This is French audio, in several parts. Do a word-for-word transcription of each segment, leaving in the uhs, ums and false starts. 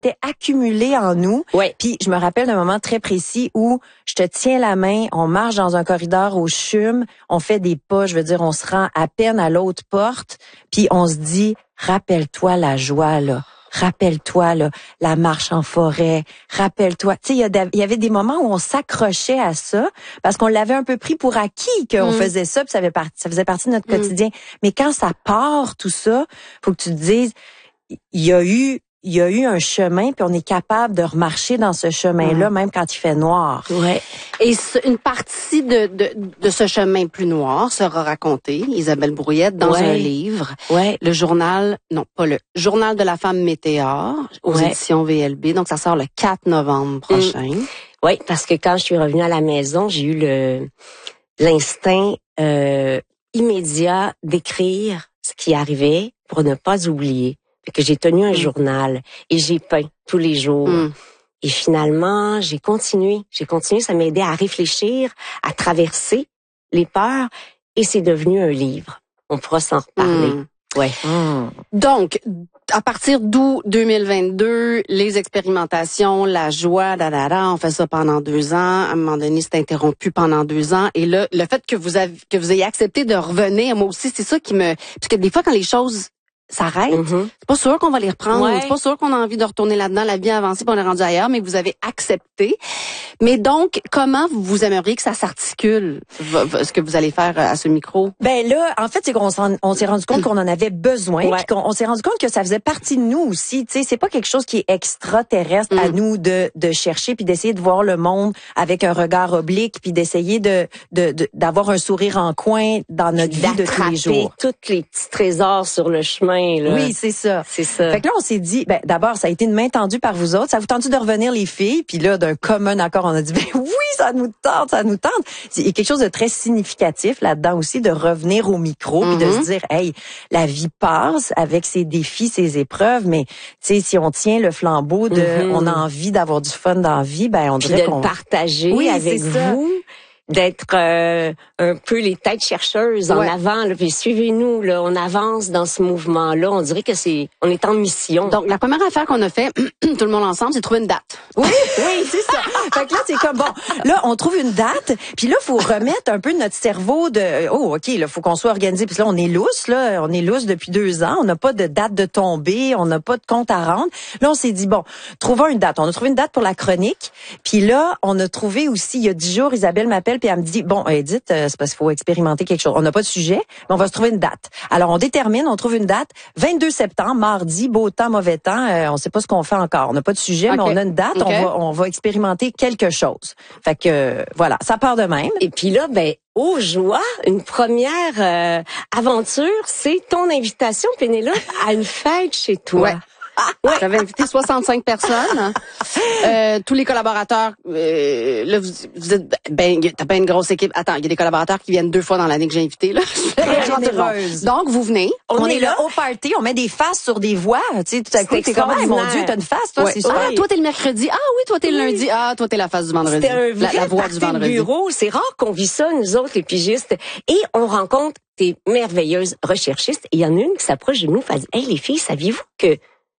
s'était accumulé en nous. Ouais. Puis je me rappelle d'un moment très précis où je te tiens la main, on marche dans un corridor au CHUM, on fait des pas, je veux dire, on se rend à peine à l'autre porte, puis on se dit, rappelle-toi la joie, là. Rappelle-toi, là, la marche en forêt. Rappelle-toi. Tu sais, il y, a, il y avait des moments où on s'accrochait à ça parce qu'on l'avait un peu pris pour acquis qu'on mm. faisait ça, puis ça, avait parti, ça faisait partie de notre mm. quotidien. Mais quand ça part, tout ça, faut que tu te dises, il y a eu il y a eu un chemin, puis on est capable de remarcher dans ce chemin-là, mmh. même quand il fait noir. Ouais. Et une partie de, de, de ce chemin plus noir sera racontée, Isabelle Brouillette, dans ouais. un livre. Ouais. Le journal, non, pas le, Journal de la femme météore, aux ouais. éditions V L B. Donc, ça sort le quatre novembre prochain. Mmh. Oui, parce que quand je suis revenue à la maison, j'ai eu le l'instinct euh, immédiat d'écrire ce qui arrivait pour ne pas oublier. Fait que j'ai tenu un mmh. journal et j'ai peint tous les jours. Mmh. Et finalement, j'ai continué. J'ai continué, ça m'a aidé à réfléchir, à traverser les peurs et c'est devenu un livre. On pourra s'en reparler. Mmh. Ouais. Mmh. Donc, à partir d'août deux mille vingt-deux, les expérimentations, la joie, da, da, da, on fait ça pendant deux ans. À un moment donné, c'est interrompu pendant deux ans. Et là, le fait que vous avez, que vous ayez accepté de revenir, moi aussi, c'est ça qui me... Parce que des fois, quand les choses s'arrête, mm-hmm. c'est pas sûr qu'on va les reprendre, ouais. c'est pas sûr qu'on a envie de retourner là-dedans, la vie a avancé, puis on est rendu ailleurs, mais vous avez accepté. Mais donc, comment vous aimeriez que ça s'articule, ce que vous allez faire à ce micro? Ben là, en fait, c'est qu'on s'en, on s'est rendu compte qu'on en avait besoin, ouais. puis qu'on on s'est rendu compte que ça faisait partie de nous aussi. Tu sais, c'est pas quelque chose qui est extraterrestre mm. à nous de de chercher puis d'essayer de voir le monde avec un regard oblique puis d'essayer de, de, de d'avoir un sourire en coin dans notre vie de tous les jours. Tous les petits trésors sur le chemin. Là. Oui, c'est ça. C'est ça. Fait que là, on s'est dit, ben d'abord, ça a été une main tendue par vous autres. Ça vous tente de revenir, les filles? Puis là, d'un commun accord, on a dit, ben oui, ça nous tente, ça nous tente. Il y a quelque chose de très significatif là-dedans aussi, de revenir au micro, mm-hmm. puis de se dire, hey, la vie passe avec ses défis, ses épreuves, mais tu sais, si on tient le flambeau de, mm-hmm. on a envie d'avoir du fun dans la vie, ben on puis dirait de qu'on le partager oui, avec vous. Ça. D'être euh, un peu les têtes chercheuses en ouais. avant, là, puis suivez-nous, là, on avance dans ce mouvement-là. On dirait que c'est, on est en mission. Donc la première affaire qu'on a fait, tout le monde ensemble, c'est trouver une date. Oui, oui, c'est ça. Fait que là, c'est comme bon, là, on trouve une date, puis là, faut remettre un peu notre cerveau de, oh, ok, là, faut qu'on soit organisé. Puis là, on est lousse, là, on est lousse depuis deux ans, on n'a pas de date de tombée, on n'a pas de compte à rendre. Là, on s'est dit bon, trouvons une date. On a trouvé une date pour la chronique, puis là, on a trouvé aussi, il y a dix jours, Isabelle m'appelle puis elle me dit, bon, Edith, c'est parce qu'il faut expérimenter quelque chose. On n'a pas de sujet, mais on va se trouver une date. Alors, on détermine, on trouve une date, vingt-deux septembre, mardi, beau temps, mauvais temps, euh, on sait pas ce qu'on fait encore. On n'a pas de sujet, okay. mais on a une date, okay. on va on va expérimenter quelque chose. Fait que, euh, voilà, ça part de même. Et puis là, ben, aux joies, une première euh, aventure, c'est ton invitation, Pénélope, à une fête chez toi. Ouais. Ouais. J'avais invité soixante-cinq personnes. Euh, tous les collaborateurs, euh, là, vous, vous êtes, ben, t'as pas une grosse équipe. Attends, il y a des collaborateurs qui viennent deux fois dans l'année que j'ai invité, là. Généreuse. Donc, vous venez. On, on est, est là au party, on met des faces sur des voix. Tu sais, tout à coup, t'es comme, oh, mon Dieu, t'as une face, toi, ouais. c'est ça. Ah, toi, t'es le mercredi. Ah oui, toi, t'es le lundi. Ah, toi, t'es la face du vendredi. C'était un vrai la, la voix du vendredi. bureau. C'est rare qu'on vit ça, nous autres, les pigistes. Et on rencontre des merveilleuses recherchistes. Et il y en a une qui s'approche de nous et dit, hey, les filles, saviez-vous que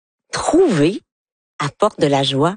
trouver apporte de la joie.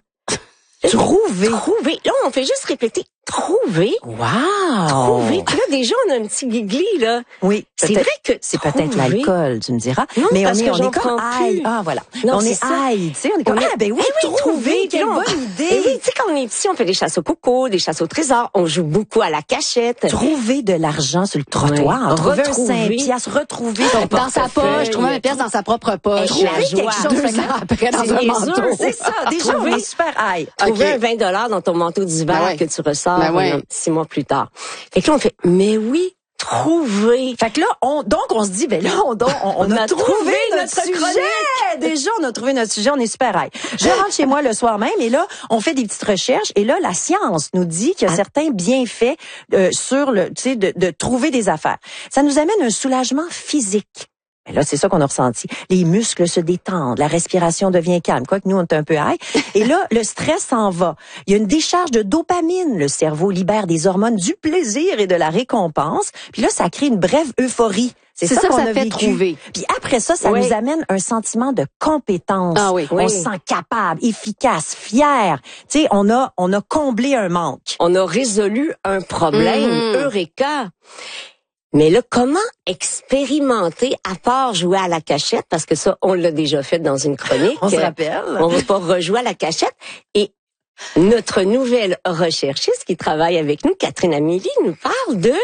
Trouver. Trouver. Là, on fait juste répéter. Trouver. Wow. Trouver. Puis là, déjà, on a un petit gigli, là. Oui. C'est vrai que c'est peut-être l'alcool, tu me diras. Non, mais parce on est, que on est comme aïe. Ah, voilà. Non, on est aïe. Tu sais, on est comme, ah, ben oui, eh oui, trouver. Quelle bonne idée. Et oui, tu sais, quand on est petit, on fait des chasses au coco, des chasses au trésor. On joue beaucoup à la cachette. Trouver de l'argent sur le trottoir. Ouais. Trouver un cinq piastres. Retrouver ton dans sa poche. Trouver un pièce dans sa propre poche. Trouver quelque chose après dans un manteau. C'est ça. Déjà, on est super aïe. Trouver un vingt dollars dans ton manteau d'hiver que tu ressors six mois plus tard. Fait que là, on fait, mais oui, trouver. Fait que là, on, donc, on se dit, ben là, on, on, on, on a, a trouvé, trouvé notre, notre sujet. Chronique. Déjà, on a trouvé notre sujet, on est super high. Je rentre chez moi le soir même et là, on fait des petites recherches et là, la science nous dit qu'il y a ah. certains bienfaits euh, sur le, tu sais, de, de trouver des affaires. Ça nous amène un soulagement physique. Mais là, c'est ça qu'on a ressenti. Les muscles se détendent, la respiration devient calme. Quoique nous, on est un peu high. Et là, le stress s'en va. Il y a une décharge de dopamine. Le cerveau libère des hormones du plaisir et de la récompense. Puis là, ça crée une brève euphorie. C'est, C'est ça, ça que qu'on ça a fait vécu. trouver. Puis après ça, ça Oui. nous amène un sentiment de compétence. Ah oui. On Oui. se sent capable, efficace, fier. Tu sais, on a, on a comblé un manque. On a résolu un problème. Mhm. Eureka! Mais là, comment expérimenter à part jouer à la cachette? Parce que ça, on l'a déjà fait dans une chronique. On se rappelle. On va pas rejouer à la cachette. Et notre nouvelle recherchiste qui travaille avec nous, Catherine Amélie, nous parle de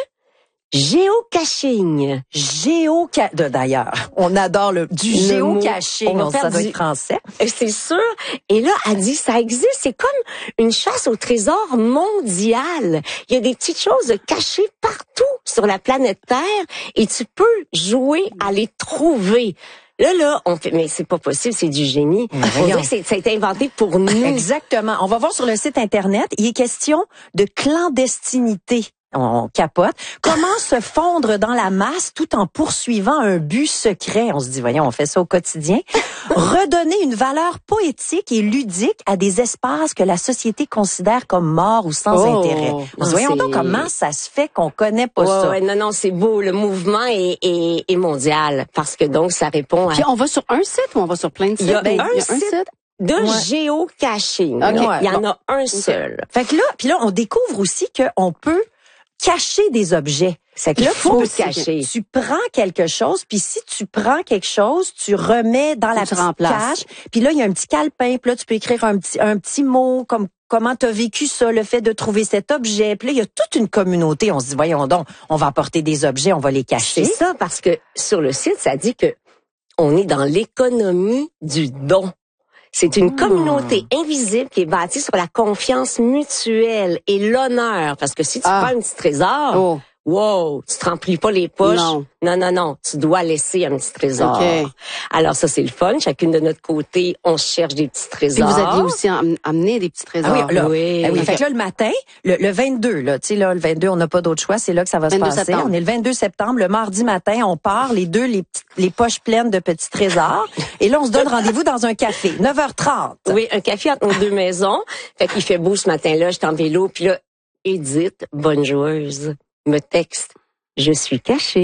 géocaching. Géoca... de- D'ailleurs, on adore le, du Le géocaching. mot. On va On faire ça doit du- être français. C'est sûr. Et là, elle dit, ça existe. C'est comme une chasse au trésor mondial. Il y a des petites choses cachées partout sur la planète Terre et tu peux jouer à les trouver. Là, là, on fait, mais c'est pas possible, c'est du génie. Mais On voyons. dirait que c'est- ça a été inventé pour nous. Exactement. On va voir sur le site Internet. Il est question de clandestinité. On capote. Comment se fondre dans la masse tout en poursuivant un but secret? On se dit, voyons, on fait ça au quotidien. Redonner une valeur poétique et ludique à des espaces que la société considère comme morts ou sans Oh. intérêt. On se Non, dit, voyons c'est- donc comment ça se fait qu'on connaît pas Ouais, ça. ouais, non, non, c'est beau. Le mouvement est, est, est mondial parce que donc ça répond à Puis on va sur un site ou on va sur plein de sites? Il y a Ben, un site de Ouais. géocaching. Ok. Il y en Bon. a un seul. Fait que là, puis là, on découvre aussi qu'on peut cacher des objets. C'est que là, Il faut tu le cacher. Tu prends quelque chose, puis si tu prends quelque chose, tu remets dans la tu petite remplaces. cache. Puis là, il y a un petit calepin, puis là, tu peux écrire un petit un petit mot comme comment tu as vécu ça, le fait de trouver cet objet. Puis là, il y a toute une communauté. On se dit, voyons donc, on va apporter des objets, on va les cacher. C'est ça, parce que sur le site, ça dit que on est dans l'économie du don. C'est une communauté invisible qui est bâtie sur la confiance mutuelle et l'honneur. Parce que si tu Ah. prends un petit trésor, Oh. wow, tu te remplis pas les poches. Non. non, non, non, tu dois laisser un petit trésor. OK. Alors ça, c'est le fun. Chacune de notre côté, on cherche des petits Puis trésors. vous aviez aussi am- amené des petits trésors. Ah oui, là, Oui. ah oui. Fait que là, le matin, le, le vingt-deux, là, tu sais, là, le vingt-deux, on n'a pas d'autre choix, c'est là que ça va se vingt-deux passer. septembre. On est le vingt-deux septembre, le mardi matin, on part, les deux, les, petits- les poches pleines de petits trésors. Et là, on se donne rendez-vous dans un café, neuf heures trente. Oui, un café entre nos deux maisons. Fait qu'il fait beau ce matin-là, j'étais en vélo, puis là, Edith, bonne joueuse, me texte. Je suis cachée.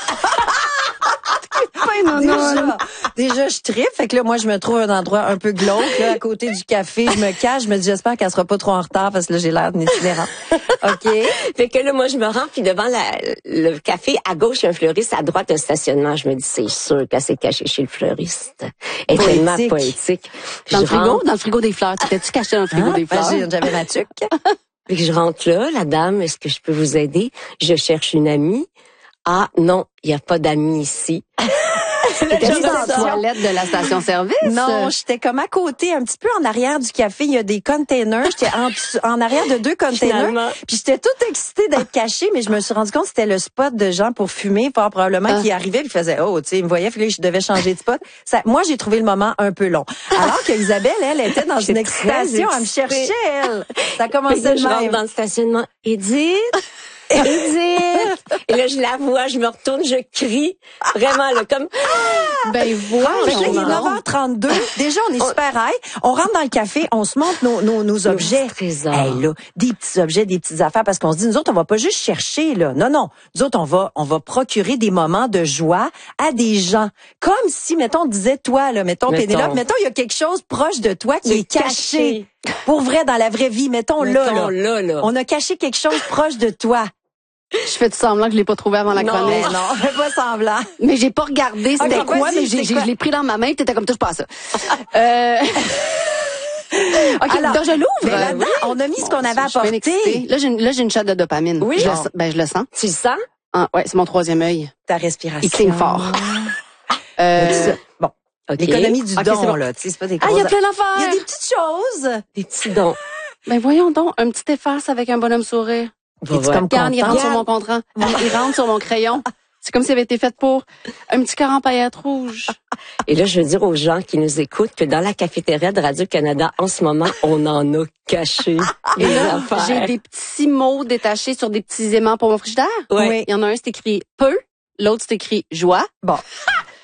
Ouais, non, non, non. Déjà, déjà, je tripe. Fait que là, moi, je me trouve un endroit un peu glauque, là, à côté du café. Je me cache. Je me dis, j'espère qu'elle sera pas trop en retard parce que là, j'ai l'air d'une itinérante. OK. Fait que là, moi, je me rends, puis devant la, le café, à gauche, il y a un fleuriste, à droite, un stationnement. Je me dis, c'est sûr qu'elle s'est cachée chez le fleuriste. Elle est Poétique. tellement poétique. Puis Dans le je frigo? rentre, Dans le frigo des fleurs. T'étais-tu caché dans le frigo Hein? des fleurs? Ben, j'ai- J'avais ma tuque. puis que je rentre là, la dame, est-ce que je peux vous aider? Je cherche une amie. Ah, non, il n'y a pas d'amis ici. T'étais-tu dans la ça. toilette de la station-service? Non, j'étais comme à côté, un petit peu en arrière du café. Il y a des containers. J'étais en, dessous- en arrière de deux containers. Finalement. Puis j'étais toute excitée d'être cachée, mais je me suis rendu compte que c'était le spot de gens pour fumer, fort probablement, Ah. qui arrivaient puis faisaient, oh, tu sais, ils me voyaient, puis là, je devais changer de spot. Ça, moi, j'ai trouvé le moment un peu long. Alors que Isabelle, elle, était dans J'étais une excitation. très Elle me cherchait, elle. Ça Fait commençait que là, de je rentre même. dans le stationnement. Edith! Edith! Et là, je la vois, je me retourne, je crie. Vraiment, là, comme... Ben, Fait que là, il est voyons. neuf heures trente-deux. Déjà, on est super high. On rentre dans le café, on se montre nos, nos, nos objets. petits trésors. Hey, là, des petits objets, des petites affaires, parce qu'on se dit, nous autres, on va pas juste chercher, là. Non, non. Nous autres, on va, on va procurer des moments de joie à des gens. Comme si, mettons, on disait, toi, là, mettons, Mettons. Pénélope, mettons, il y a quelque chose proche de toi qui De est caché. Pour vrai, dans la vraie vie, mettons, là, Mettons, là. là, là. On a caché quelque chose proche de toi. Je fais semblant que je l'ai pas trouvé avant la Non. chronique. Mais non, fais pas semblant. Mais j'ai pas regardé c'était Ok, quoi, vas-y, mais j'ai, c'est j'ai- quoi? je l'ai pris dans ma main, t'étais comme, touche pas à ça. euh... OK, Alors, donc je l'ouvre. Mais là-dedans, on a mis ce qu'on avait Je suis bien excitée. apporté. Là, j'ai une, là, j'ai une shot de dopamine. Oui. Je le, Bon. sens- ben, je le sens. Tu le sens? Ah, ouais, c'est mon troisième œil. Ta respiration. Il cligne fort. Euh... Bon. OK. L'économie du Ok, don, c'est bon. là. Tu sais, c'est pas des Ah, il y a grosses- plein Il y a d'affaires. des petites choses. Des petits dons. Ben, voyons donc, un petit efface avec un bonhomme sourire. Va Es-tu voir. comme Regarde, il content? rentre sur mon contrat. Il rentre sur mon crayon. C'est comme s'il avait été fait pour un petit cœur en paillettes rouges. Et là, je veux dire aux gens qui nous écoutent que dans la cafétéria de Radio-Canada, en ce moment, on en a caché Et des là, affaires. j'ai des petits mots détachés sur des petits aimants pour mon frigidaire. Ouais. Oui. Il y en a un, c'est écrit peu. L'autre, c'est écrit joie. Bon.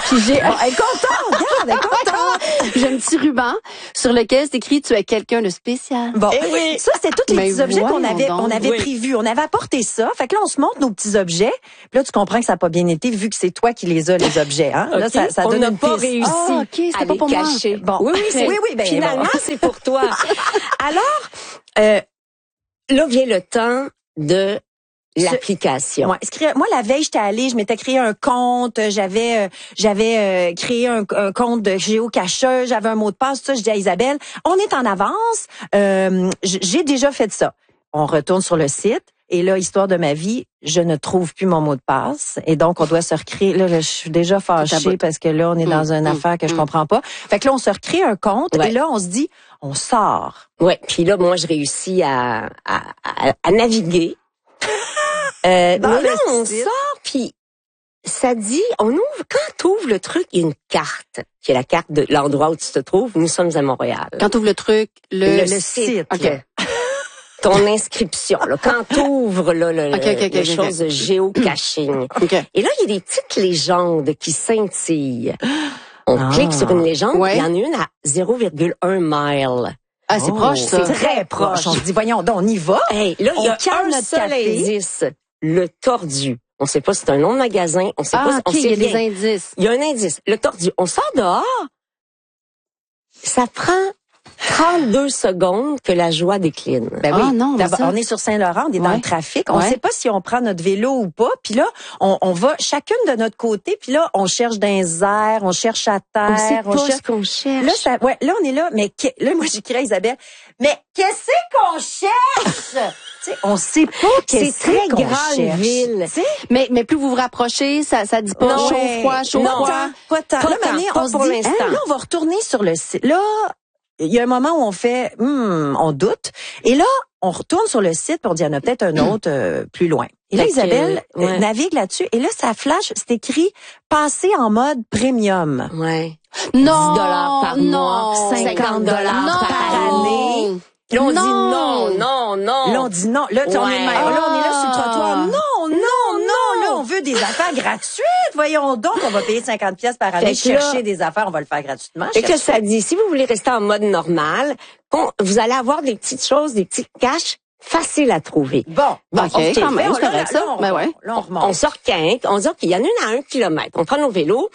Puis j'ai Bon, elle est contente, regarde, elle est contente. j'ai un petit ruban sur lequel c'est écrit tu es quelqu'un de spécial. Bon, Eh oui. ça c'était tous les Mais petits objets qu'on voyons avait, donc. on avait Oui. prévus. On avait apporté ça. Fait que là, on se montre nos petits objets. Puis là, tu comprends que ça n'a pas bien été vu que c'est toi qui les as, les objets. Hein? Là, OK? ça, ça on donne n'a une pas piste. réussi Ah, OK, c'était à pas les pour moi. cacher. Bon. Oui, oui, c'est, Oui, oui, ben, finalement, bon. c'est pour toi. Alors, euh, là vient le temps de l'application. Ouais, écrire- moi la veille j'étais allée, je m'étais créé un compte, euh, j'avais euh, j'avais euh, créé un, un compte de géocacheuse, j'avais un mot de passe, tout ça. Je dis à Isabelle, on est en avance, euh, j- j'ai déjà fait ça. On retourne sur le site et là, histoire de ma vie, je ne trouve plus mon mot de passe et donc on doit se recréer. Là, je suis déjà fâchée parce que là, on est dans Mm, une mm, affaire que je mm. comprends pas. Fait que là, on se recrée un compte Ouais. et là, on se dit, on sort. Ouais. Puis là, moi, je réussis à, à, à, à naviguer. Euh, Dans mais là, le on site. sort, puis ça dit, on ouvre, quand tu ouvres le truc, il y a une carte, qui est la carte de l'endroit où tu te trouves. Nous sommes à Montréal. Quand tu ouvres le truc, le, Le site, OK. là. Ton inscription, là, quand tu ouvres là, le, Ok, ok, ok, le ok, chose de géocaching. OK. Et là, il y a des petites légendes qui scintillent. On Ah. clique sur une légende, Ouais. il y en a une à zéro virgule un mile. Ah, c'est Oh, proche, ça. C'est très proche. On se dit, voyons, donc, on y va. Hey, là, il y On a calme un notre seul café. indice, le tordu. On sait pas si c'est un nom de magasin, on sait pas, Ah, on OK, il sait y a des rien. indices. Il y a un indice, le tordu. On sort dehors, ça prend trente-deux secondes que la joie décline. Ben Ah oui. non, mais D'abord, ça- on est sur Saint-Laurent, on est dans Ouais. le trafic. On ne Ouais. sait pas si on prend notre vélo ou pas. Puis là, on, on va chacune de notre côté. Puis là, on cherche dans les airs, on cherche à terre. On sait pas cherche... ce qu'on cherche. Là, ça, ouais, là, on est là. Mais que- là, moi, j'écris à Isabelle. Mais qu'est-ce qu'on cherche? Tu sais, on sait pas qu'est-ce c'est très qu'on grande cherche. ville. Tu sais? Mais, mais plus vous vous rapprochez, ça, ça dit pas Non, chaud, Ouais. froid, chaud, Pas froid. tant, pas tant. Pas Là, tant, maintenant, pas on se pour dit, l'instant. hein, là, on va retourner sur le site. Là, il y a un moment où on fait, hmm, on doute. Et là, on retourne sur le site pour dire, il y en a peut-être un autre euh, plus loin. Et là, Fait que, Isabelle euh, ouais. navigue là-dessus. Et là, ça flash, c'est écrit passer en mode premium. Ouais. Non, dix dollars par non, mois, cinquante dollars non, par année. Là, on Non. dit non, non, non. Là, on dit non. Là, tu sais, on est de même. Ouais. Là, on est là sur le trottoir. Ah. Non, non, non. Là, on veut des affaires gratuites. Voyons donc, on va payer cinquante pièces par année, Fait que là- chercher des affaires, on va le faire gratuitement. Et que Chercher- ça dit, si vous voulez rester en mode normal, on- vous allez avoir des petites choses, des petits caches faciles à trouver. Bon, Bon, bon, OK, on- quand même, là, c'est correct, là, ça. là, on Ben remonte. ouais. Là, on remonte. On sort quinque, on dit qu'il y en a une à un kilomètre. On prend nos vélos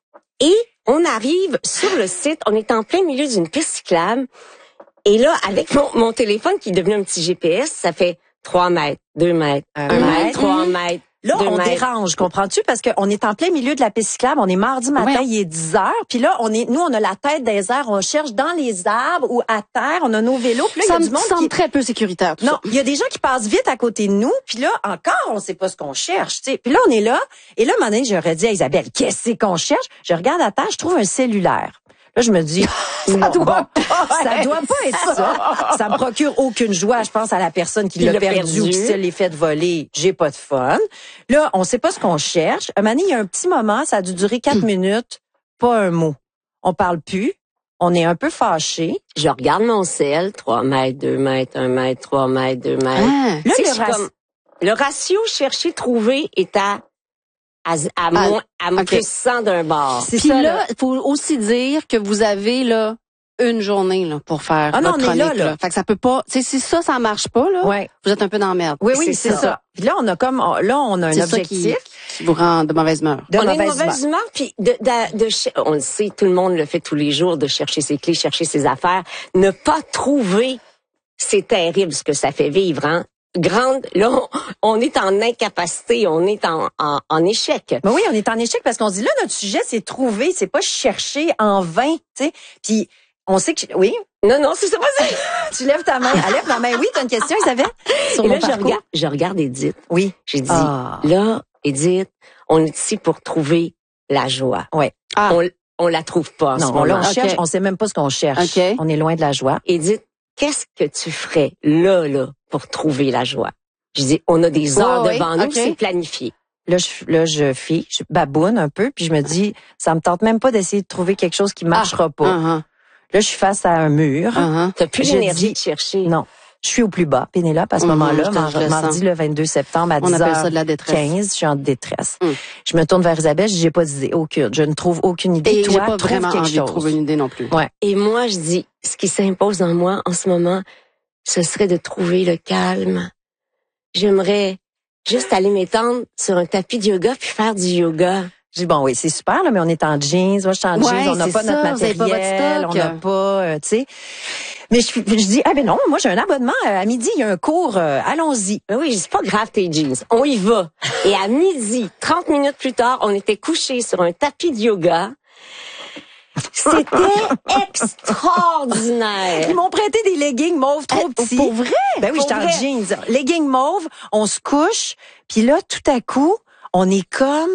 et on arrive sur le site. On est en plein milieu d'une piste cyclable. Et là, avec mon, mon téléphone qui est devenu un petit G P S, ça fait trois mètres, deux mètres, Un un mètre. mètre, trois mètres. Là, deux on mètres. dérange, comprends-tu? Parce qu'on est en plein milieu de la piste cyclable, on est mardi matin, Ouais. il est dix heures, puis là, on est, nous, on a la tête des airs, on cherche dans les arbres ou à terre, on a nos vélos, puis là, il y Ça a me du monde semble qui... très peu sécuritaire, tout Non, ça. il y a des gens qui passent vite à côté de nous, puis là, encore, on sait pas ce qu'on cherche, tu sais. Puis là, on est là, et là, à un moment donné, j'aurais dit à Isabelle, qu'est-ce qu'on cherche? Je regarde à terre, je trouve un cellulaire. Là, je me dis, ça doit pas, ça doit pas être ça. Ça me procure aucune joie. Je pense à la personne qui Qui l'a l'a perdu, perdu. ou qui se l'est fait voler. J'ai pas de fun. Là, on sait pas ce qu'on cherche. À un moment donné, il y a un petit moment, ça a dû durer quatre minutes, pas un mot. On parle plus. On est un peu fâchés. Je regarde mon sel, trois mètres, deux mètres, un mètre, trois mètres, deux mètres. Ah. Là, Tu sais, le je suis raci- comme- le ratio chercher trouver est à à, à, moins, à ok. plus cent d'un bord. c'est Puis ça, là, il faut aussi dire que vous avez là une journée là pour faire Ah non, votre on est là, chronique. là. Fait que ça peut pas. Tu sais, si ça, ça marche pas là, Ouais. vous êtes un peu dans la merde. Oui, oui, C'est c'est ça. ça. Puis là, on a comme, là, on a un C'est ça qui, objectif qui vous rend de mauvaise humeur. de on a une mauvaise mauvaise humeur, puis de, de, de, ch- on le sait, tout le monde le fait tous les jours, de chercher ses clés, chercher ses affaires. Ne pas trouver, c'est terrible ce que ça fait vivre, hein. Grande, là, on, on est en incapacité, on est en, en, en échec. Ben oui, on est en échec parce qu'on se dit là, notre sujet, c'est trouver, c'est pas chercher en vain, tu sais. Puis on sait que, oui, Non, non, c'est ça, pas ça. tu lèves ta main. Elle lève ta main. Oui, t'as une question, Isabelle? Sur Et mon là, je parcours? regarde, je regarde Edith. Oui. J'ai dit, Ah. là, Edith, on est ici pour trouver la joie. Ouais. Ah. On, on la trouve pas en ce Non, là, on moment. Ok. cherche, on sait même pas ce qu'on cherche. Ok. On est loin de la joie. Edith, qu'est-ce que tu ferais là, là, pour trouver la joie? Je dis, on a des heures Ouais, ouais, devant nous, ok. c'est planifié. Là, je, là, je fie, je baboune un peu, puis je me dis, ça me tente même pas d'essayer de trouver quelque chose qui marchera pas. Uh-huh. Là, je suis face à un mur. Uh-huh. T'as plus Je l'énergie dis- de chercher. Non. Je suis au plus bas, Pénélope, à ce Mmh, moment-là, je te- mar- je le mardi sens. le vingt-deux septembre à On dix appelle ça heures de la détresse. quinze, je suis en détresse. Mmh. Je me tourne vers Isabelle, je dis, j'ai pas d'idée, aucune. Je ne trouve aucune idée. Et Toi, j'ai pas trouve vraiment quelque envie chose. de trouver une idée non plus. Ouais. Et moi, je dis, ce qui s'impose en moi en ce moment, ce serait de trouver le calme. J'aimerais juste aller m'étendre sur un tapis de yoga puis faire du yoga. Je dis, bon, oui, c'est super, là, mais on est en jeans. Moi, je suis en Ouais, jeans. On n'a c'est pas ça, notre vous avez pas votre matériel. stock. On n'a pas, euh, tu sais. Mais je, je dis, ah ben non, moi, j'ai un abonnement. euh, À midi, il y a un cours. euh, allons-y. Ben oui, c'est pas grave tes jeans. On y va. Et à midi, trente minutes plus tard, on était couchés sur un tapis de yoga. C'était extraordinaire. Ils m'ont prêté des leggings mauves trop Eh, petits. pour vrai? Ben oui, Pour j'étais en vrai? jeans. Leggings mauves, on se couche. Puis là, tout à coup, on est comme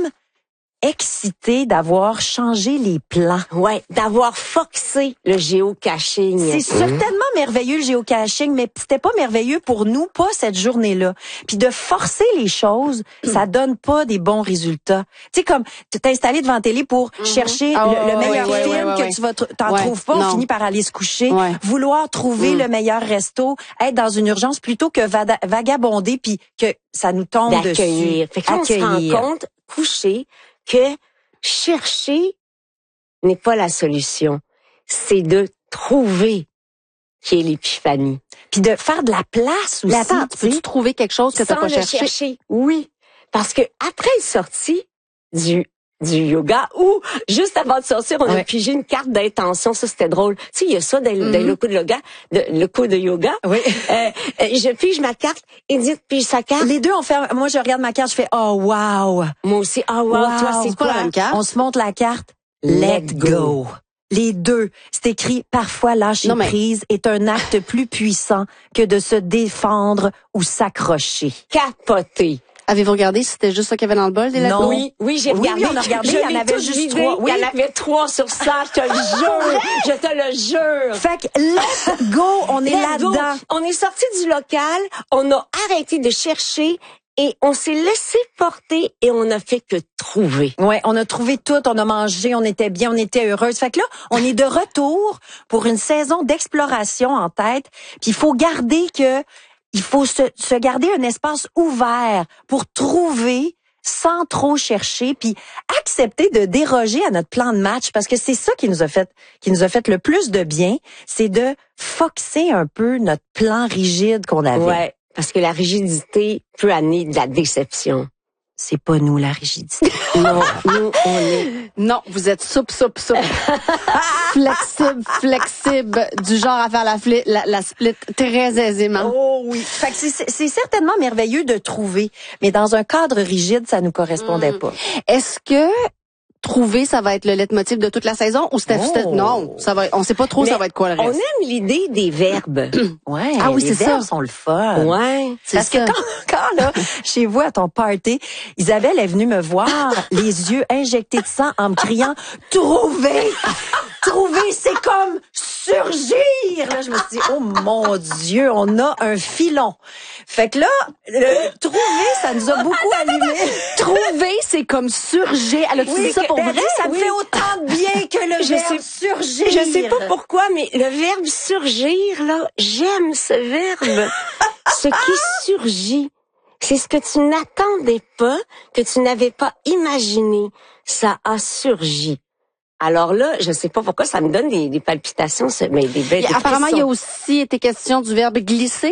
excité d'avoir changé les plans. Ouais, d'avoir foxé le géocaching. C'est certainement merveilleux le géocaching, mais c'était pas merveilleux pour nous, pas cette journée-là. Puis de forcer les choses, ça donne pas des bons résultats. Tu sais, comme tu t'es installé devant la télé pour chercher Ah, le, ouais, le meilleur ouais, film ouais, ouais, que ouais. tu vas tr- t'en Ouais, trouves pas, on non. finit par aller se coucher, Ouais. vouloir trouver Mm. le meilleur resto, être dans une urgence plutôt que vada- vagabonder puis que ça nous tombe dessus. D'accueillir. Fait que là, on se Accueillir. rend compte, couché, que chercher n'est pas la solution. C'est de trouver qui est l'épiphanie. Puis de faire de la place aussi. Mais attends, tu tu sais. peux-tu trouver quelque chose que t'as Sans pas le cherché? chercher. Oui. Parce que après le sortie du du yoga ou juste avant de sortir, on Ouais. a pigé une carte d'intention. Ça, c'était drôle. Tu sais, il y a ça dans, dans le cours de yoga, de, le cours de yoga. Oui. Euh, euh, je pige ma carte, Edith pige sa carte. Les deux, on fait. Moi, je regarde ma carte, je fais oh wow. Moi aussi. Ah, wow, Wow. toi, c'est pas quoi? la même carte. On se montre la carte. Let Let go. go. Les deux. C'est écrit parfois lâcher Non, mais- prise est un acte plus puissant que de se défendre ou s'accrocher. Capoté. Avez-vous regardé si c'était juste ça qu'il y avait dans le bol des Non. lacos? Oui, oui, j'ai Oui, regardé. oui, on a regardé, Je il y en l'ai avait tout juste vidé. trois. Oui. Il y en avait trois sur ça, je te le jure. Je te le jure. Fait que let go, on est Let's go. là-dedans. On est sorti du local, on a arrêté de chercher et on s'est laissé porter et on a fait que trouver. Ouais, on a trouvé tout, on a mangé, on était bien, on était heureuse. Fait que là, on est de retour pour une saison d'exploration en tête. Puis il faut garder que, il faut se, se garder un espace ouvert pour trouver sans trop chercher, puis accepter de déroger à notre plan de match, parce que c'est ça qui nous a fait, qui nous a fait le plus de bien, c'est de foxer un peu notre plan rigide qu'on avait. Ouais, parce que la rigidité peut amener de la déception. C'est pas nous la rigidité. Non, nous, on est... Non, vous êtes souple, souple, souple. flexible, flexible, du genre à faire la, fli- la, la split très aisément. Oh oui. Fait que c'est, c'est certainement merveilleux de trouver, mais dans un cadre rigide, ça nous correspondait Mm. pas. Est-ce que trouver, ça va être le leitmotiv de toute la saison ou c'était, Oh. c'était- non, ça va, on sait pas trop Mais ça va être quoi le On reste. aime l'idée des verbes. Ouais. Ah oui, les c'est verbes ça. sont le fun. Ouais. C'est Parce ça. que quand, quand là, chez vous à ton party, Isabelle est venue me voir, les yeux injectés de sang, en me criant trouver, trouver, c'est comme surgir. Là, je me suis dit oh mon Dieu, on a un filon. Fait que là, le trouver, ça nous a beaucoup allumé. Trouver, c'est comme surgir. Elle a-tu dit ça pour ben vrai? oui, ça me Oui. fait autant de bien que le Je verbe sais- surgir. Je sais pas pourquoi, mais le verbe surgir, là, j'aime ce verbe. Ce qui surgit, c'est ce que tu n'attendais pas, que tu n'avais pas imaginé. Ça a surgi. Alors là, je sais pas pourquoi ça me donne des, des palpitations, ce- mais des belles Et des apparemment, il y a frissons. aussi été question du verbe glisser.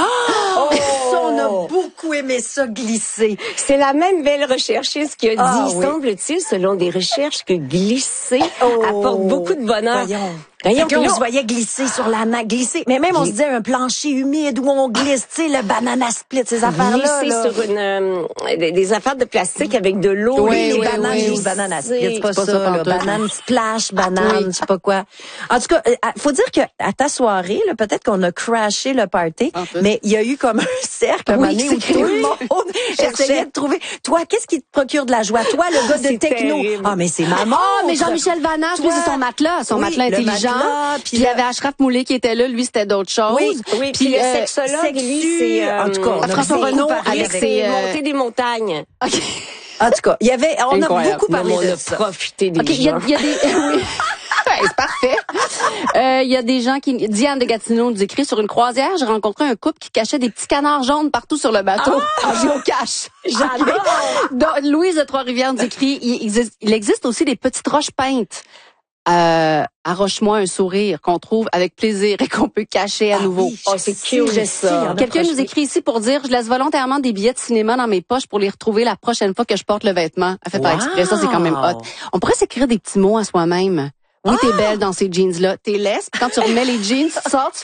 Oh, ça, on a beaucoup aimé ça glisser. C'est la même belle recherchiste qui a Ah, dit, oui. semble-t-il, selon des recherches, que glisser Oh. apporte beaucoup de bonheur. Voyons. Voyons, Fait que là, puis on là, se voyait glisser sur la nappe, glisser. Mais même, on se disait un plancher humide où on glisse, tu sais, le banana split, ces affaires-là. glisser là. sur une euh, des, des affaires de plastique avec de l'eau. Oui, Oui, les oui, bananes, oui. les banana split, c'est pas, C'est pas ça, ça là. pantoute. Banane splash, banane, Oui. je sais pas quoi. En tout cas, euh, faut dire que à ta soirée, là, peut-être qu'on a crashé le party, Pantoute. mais il y a eu comme un cercle à un Oui, moment donné où c'est tout le oui. monde essayait de trouver. Toi, qu'est-ce qui te procure de la joie? Toi, le gars de C'est techno. terrible. Ah, mais c'est maman. Ah, mais Jean-Michel Vanache, lui, Toi- c'est son matelas, son Oui, matelas le intelligent. matelas, Puis puis il y le- avait Ashraf Moulay qui était là, lui, c'était d'autres choses. Oui, Oui, puis le euh, sexologue, lui, sexu, c'est euh, en tout cas, on a François beaucoup Renaud parlé avec avec- ses, c'est euh, monter des montagnes. OK. En tout cas, il y avait, on a Incroyable. beaucoup parlé on de a ça. profité des OK, il y a, gens. il y a des... oui. c'est parfait. Euh, Il y a des gens qui... Diane de Gatineau nous écrit, sur une croisière, j'ai rencontré un couple qui cachait des petits canards jaunes partout sur le bateau. Ah! En géocache. J'adore! Donc, Louise de Trois-Rivières nous écrit, il existe, il existe aussi des petites roches peintes. Euh, arroche-moi un sourire qu'on trouve avec plaisir et qu'on peut cacher à Ah nouveau. oui, Oh, je c'est sais, cute, je sais, ça. il y en a Quelqu'un proche- nous écrit ici pour dire, je laisse volontairement des billets de cinéma dans mes poches pour les retrouver la prochaine fois que je porte le vêtement. Elle fait pas Wow. exprès, ça c'est quand même hot. On pourrait s'écrire des petits mots à soi-même. Oui, t'es belle dans ces jeans-là. T'es laisse, puis quand tu remets les jeans, tu sors, tu